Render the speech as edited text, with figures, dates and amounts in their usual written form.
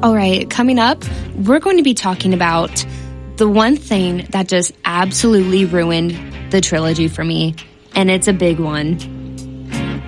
All right, coming up, we're going to be talking about the one thing that just absolutely ruined the trilogy for me, and it's a big one.